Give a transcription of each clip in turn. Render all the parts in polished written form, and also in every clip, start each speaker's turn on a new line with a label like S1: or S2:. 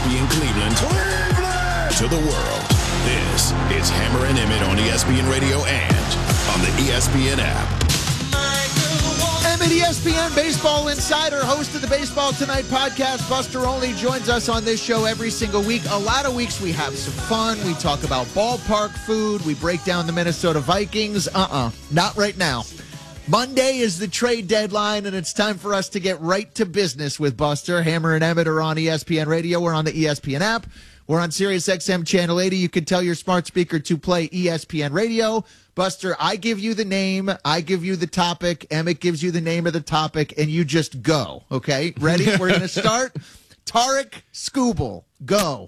S1: ESPN Cleveland, to the world. This is Hammer and Emmett on ESPN Radio and on the ESPN app.
S2: Emmett, ESPN Baseball Insider, host of the Baseball Tonight podcast. Buster Olney joins us on this show every single week. A lot of weeks we have some fun. We talk about ballpark food. We break down the Minnesota Vikings. Not right now. Monday is the trade deadline, and it's time for us to get right to business with Buster. Hammer and Emmett are on ESPN Radio. We're on the ESPN app. We're on Sirius XM Channel 80. You can tell your smart speaker to play ESPN Radio. Buster, I give you the name. I give you the topic. Emmett gives you the name of the topic, and you just go. Okay? Ready? We're going to start. Tarik Skubal. Go.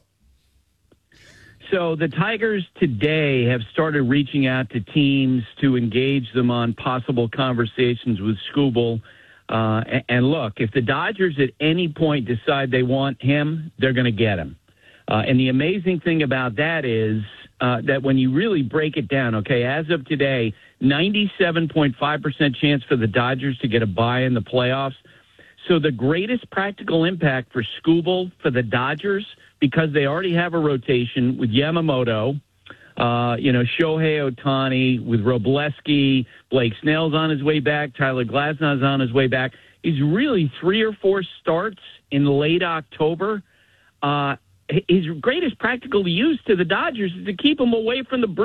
S3: So the Tigers today have started reaching out to teams to engage them on possible conversations with Skubal. And look, if the Dodgers at any point decide they want him, they're going to get him. And the amazing thing about that is that when you really break it down, okay, as of today, 97.5% chance for the Dodgers to get a bye in the playoffs. So the greatest practical impact for Skubal for the Dodgers, because they already have a rotation with Yamamoto, Shohei Ohtani, with Robleski, Blake Snell's on his way back, Tyler Glasnow's on his way back. He's really 3 or 4 starts in late October. His greatest practical use to the Dodgers is to keep him away from the